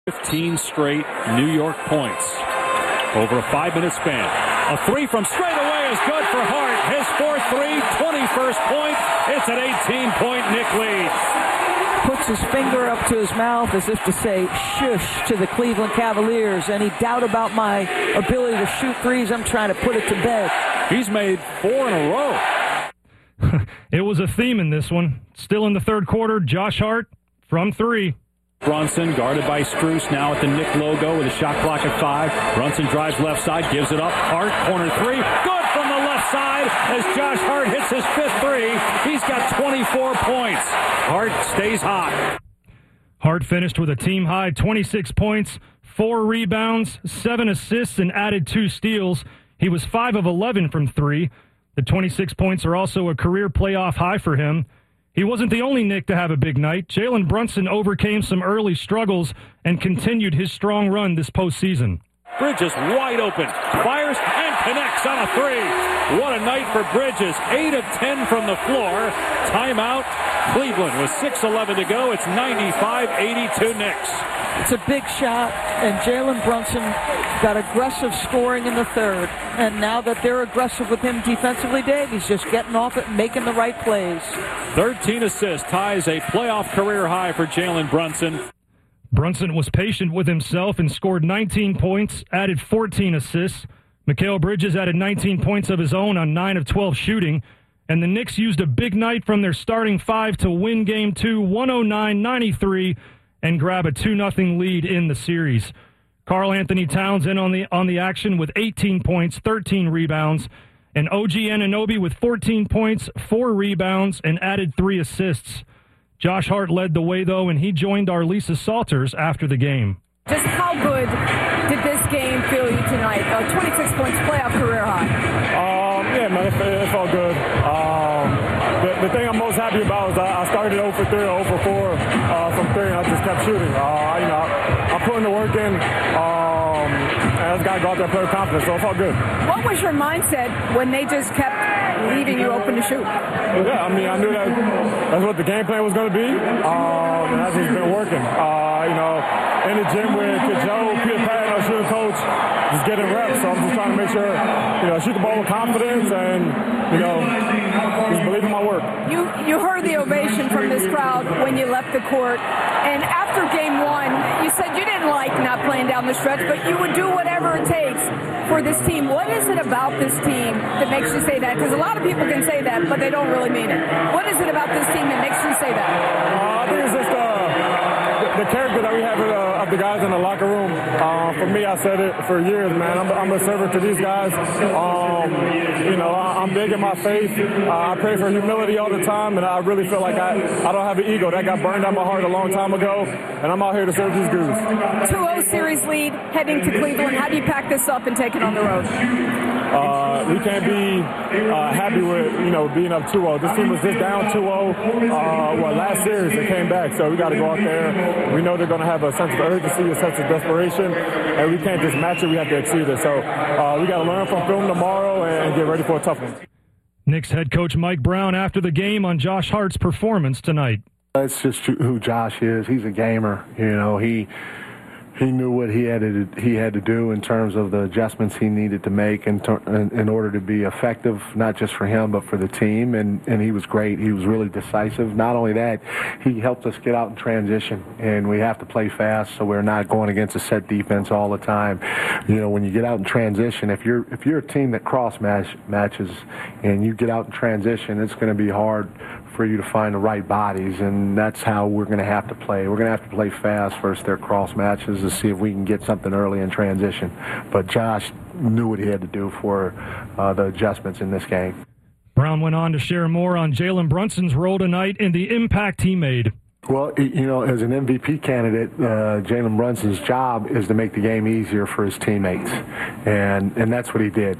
15 straight New York points over a 5-minute span. A three from straight away is good for Hart. His 4-3, 21st point. It's an 18-point Knick lead. Puts his finger up to his mouth as if to say shush to the Cleveland Cavaliers. Any doubt about my ability to shoot threes, I'm trying to put it to bed. He's made 4 in a row. It was a theme in this one. Still in the third quarter, Josh Hart from 3. Brunson guarded by Strus now at the Knick logo with a shot clock at 5. Brunson drives left side, gives it up. Hart, corner 3. Good from the left side as Josh Hart hits his 5th 3. He's got 24 points. Hart stays hot. Hart finished with a team-high 26 points, 4 rebounds, 7 assists, and added 2 steals. He was 5 of 11 from 3. The 26 points are also a career playoff high for him. He wasn't the only Knick to have a big night. Jalen Brunson overcame some early struggles and continued his strong run this postseason. Bridges wide open, fires and connects on a 3. What a night for Bridges. 8 of 10 from the floor. Timeout. Cleveland with 6:11 to go. It's 95-82 Knicks. It's a big shot, and Jalen Brunson got aggressive scoring in the third. And now that they're aggressive with him defensively, Dave, he's just getting off it and making the right plays. 13 assists ties a playoff career high for Jalen Brunson. Brunson was patient with himself and scored 19 points, added 14 assists. Mikal Bridges added 19 points of his own on 9 of 12 shooting. And the Knicks used a big night from their starting 5 to win Game 2, 109-93, and grab a 2-0 lead in the series. Karl Anthony Towns in on the action with 18 points, 13 rebounds, and OG Anunoby with 14 points, 4 rebounds, and added 3 assists. Josh Hart led the way, though, and he joined our Lisa Salters after the game. Just how good did this game feel you tonight? 26 points, playoff career high. Yeah, man, it felt good. The thing I'm most happy about is I started 0 for 3 or 0 for 4 from 3, and I just kept shooting. I'm putting the work in, and I just got to go out there and play with confidence, so it felt good. What was your mindset when they just kept leaving you open to shoot? Yeah, I knew that's what the game plan was going to be, and that's just been working. In the gym with Joe, Peter Patton, our shooting coach, just getting reps, so I'm just trying to make sure, shoot the ball with confidence and, just believe in my work. You heard the ovation from this crowd when you left the court, and after game 1, you said you didn't like not playing down the stretch, but you would do whatever it takes for this team. What is it about this team that makes you say that? Because a lot of people can say that, but they don't really mean it. What is it about this team that makes you say that? I think it's just the character that we have of the guys in the locker room. For me, I said it for years, man. I'm a servant to these guys. I'm big in my faith. I pray for humility all the time, and I really feel like I don't have an ego. That got burned out my heart a long time ago, and I'm out here to serve these dudes. 2-0 series lead heading to Cleveland. How do you pack this up and take it on the road? We can't be happy with being up 2-0. This team was just down 2-0. Last series they came back, so we got to go out there. We know they're going to have a sense of urgency, a sense of desperation, and we can't just match it. We have to exceed it. So we got to learn from film tomorrow and get ready for a tough one. Knicks head coach Mike Brown after the game on Josh Hart's performance tonight. That's just who Josh is. He's a gamer. He knew what he had to do in terms of the adjustments he needed to make in order to be effective, not just for him but for the team. And he was great. He was really decisive. Not only that, he helped us get out in transition, and we have to play fast so we're not going against a set defense all the time. When you get out in transition, if you're a team that cross matches and you get out in transition, it's going to be hard for you to find the right bodies, and that's how we're going to have to play. We're going to have to play fast versus their cross matches to see if we can get something early in transition. But Josh knew what he had to do for the adjustments in this game. Brown went on to share more on Jalen Brunson's role tonight and the impact he made. Well, as an MVP candidate, Jalen Brunson's job is to make the game easier for his teammates, and that's what he did.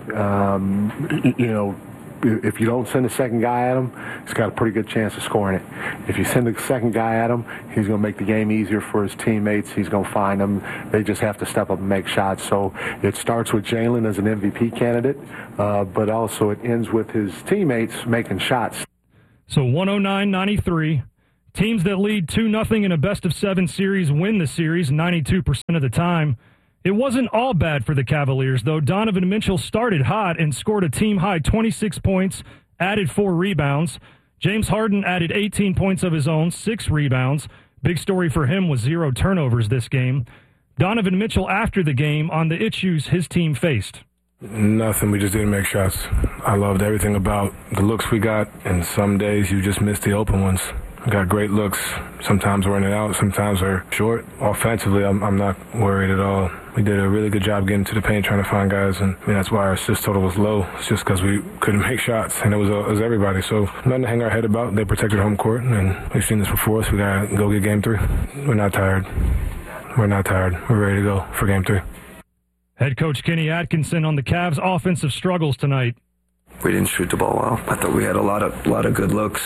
If you don't send a second guy at him, he's got a pretty good chance of scoring it. If you send a second guy at him, he's going to make the game easier for his teammates. He's going to find them. They just have to step up and make shots. So it starts with Jalen as an MVP candidate, but also it ends with his teammates making shots. So 109-93, Teams that lead 2-0 in a best-of-7 series win the series 92% of the time. It wasn't all bad for the Cavaliers, though. Donovan Mitchell started hot and scored a team-high 26 points, added 4 rebounds. James Harden added 18 points of his own, 6 rebounds. Big story for him was 0 turnovers this game. Donovan Mitchell after the game on the issues his team faced. Nothing. We just didn't make shots. I loved everything about the looks we got, and some days you just miss the open ones. We got great looks. Sometimes we're in and out. Sometimes they're short. Offensively, I'm not worried at all. We did a really good job getting to the paint, trying to find guys, and that's why our assist total was low. It's just because we couldn't make shots, and it was everybody. So nothing to hang our head about. They protected home court, and we've seen this before, so we got to go get Game 3. We're not tired. We're ready to go for Game 3. Head coach Kenny Atkinson on the Cavs' offensive struggles tonight. We didn't shoot the ball well. I thought we had a lot of good looks.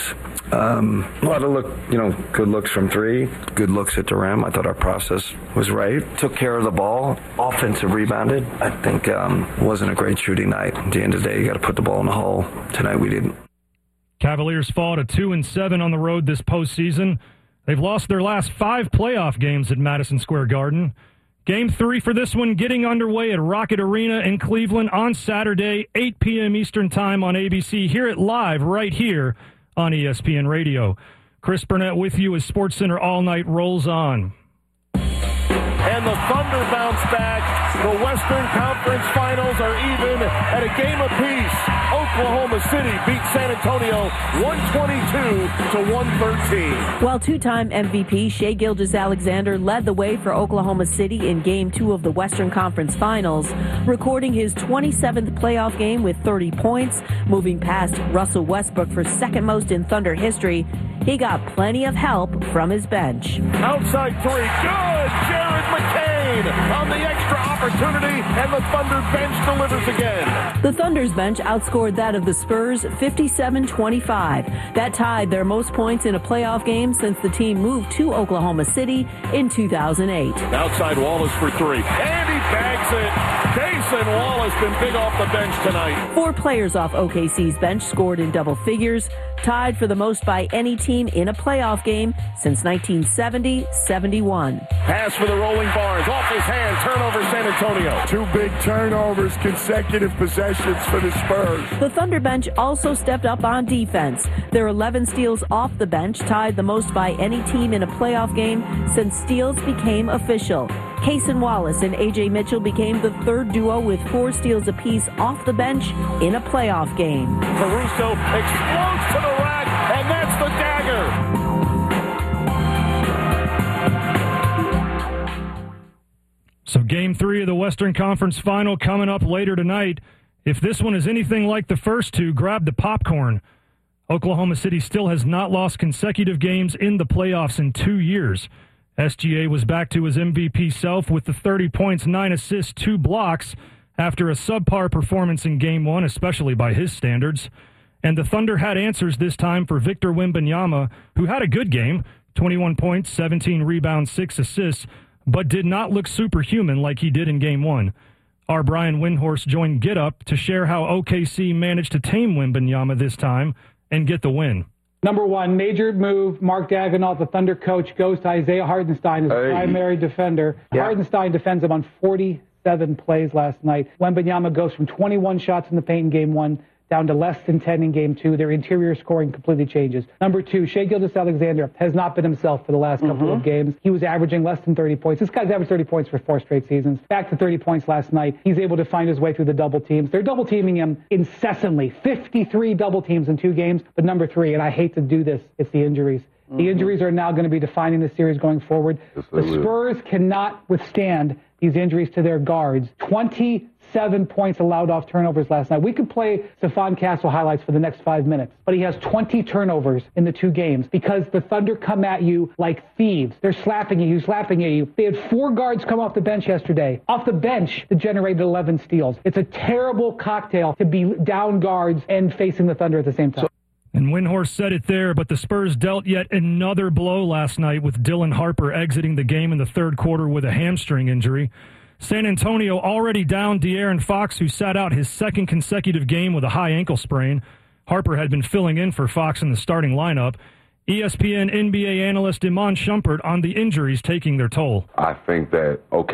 Good looks from 3, good looks at the rim. I thought our process was right. Took care of the ball. Offensive rebounded. I think wasn't a great shooting night. At the end of the day, you got to put the ball in the hole. Tonight we didn't. Cavaliers fall to 2-7 on the road this postseason. They've lost their last 5 playoff games at Madison Square Garden. Game 3 for this one getting underway at Rocket Arena in Cleveland on Saturday, 8 p.m. Eastern Time on ABC. Hear it live right here on ESPN Radio. Chris Burnett with you as SportsCenter All Night rolls on. And the Thunder bounce back. The Western Conference Finals are even at a game apiece. Oklahoma City beat San Antonio 122-113. While two-time MVP Shai Gilgeous-Alexander led the way for Oklahoma City in Game 2 of the Western Conference Finals, recording his 27th playoff game with 30 points, moving past Russell Westbrook for second most in Thunder history, he got plenty of help from his bench. Outside 3, good! Jared McCain on the extra opportunity, and the Thunder bench delivers again. The Thunder's bench outscored that of the Spurs 57-25. That tied their most points in a playoff game since the team moved to Oklahoma City in 2008. Outside Wallace for 3, and he bags it. Cason Wallace been big off the bench tonight. 4 players off OKC's bench scored in double figures, tied for the most by any team in a playoff game since 1970-71. Pass for the rolling Barnes, off his hand, turnover San Antonio. 2 big turnovers, consecutive possessions for the Spurs. The Thunder bench also stepped up on defense. Their 11 steals off the bench tied the most by any team in a playoff game since steals became official. Cason Wallace and A.J. Mitchell became the third duo with 4 steals apiece off the bench in a playoff game. Caruso explodes to the rack, and that's the dagger. So Game 3 of the Western Conference Final coming up later tonight. If this one is anything like the first 2, grab the popcorn. Oklahoma City still has not lost consecutive games in the playoffs in 2 years. SGA was back to his MVP self with the 30 points, 9 assists, 2 blocks after a subpar performance in Game 1, especially by his standards. And the Thunder had answers this time for Victor Wembanyama, who had a good game, 21 points, 17 rebounds, 6 assists, but did not look superhuman like he did in Game 1. Our Brian Windhorst joined Get Up to share how OKC managed to tame Wembanyama this time and get the win. Number 1, major move. Mark Daigneault, the Thunder coach, goes to Isaiah Hartenstein as primary defender. Yeah. Hartenstein defends him on 47 plays last night. Wembanyama goes from 21 shots in the paint in Game 1 down to less than 10 in Game 2. Their interior scoring completely changes. Number 2, Shai Gilgeous-Alexander has not been himself for the last couple of games. He was averaging less than 30 points. This guy's averaged 30 points for 4 straight seasons. Back to 30 points last night. He's able to find his way through the double teams. They're double teaming him incessantly. 53 double teams in 2 games. But number 3, and I hate to do this, it's the injuries. The injuries are now going to be defining the series going forward. Yes, the Spurs cannot withstand these injuries to their guards. 27 points allowed off turnovers last night. We could play Stephon Castle highlights for the next 5 minutes, but he has 20 turnovers in the 2 games because the Thunder come at you like thieves. They're slapping at you, slapping at you. They had 4 guards come off the bench yesterday. Off the bench, that generated 11 steals. It's a terrible cocktail to be down guards and facing the Thunder at the same time. And Windhorst said it there, but the Spurs dealt yet another blow last night with Dylan Harper exiting the game in the 3rd quarter with a hamstring injury. San Antonio already down De'Aaron Fox, who sat out his 2nd consecutive game with a high ankle sprain. Harper had been filling in for Fox in the starting lineup. ESPN NBA analyst Iman Shumpert on the injuries taking their toll. I think that,